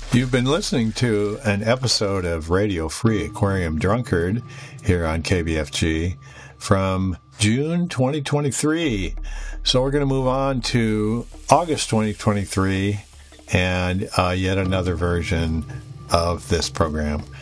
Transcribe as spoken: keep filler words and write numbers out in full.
You've been listening to an episode of Radio Free Aquarium Drunkard here on K B F G from June twenty twenty-three. So we're going to move on to August twenty twenty-three and uh, yet another version of this program.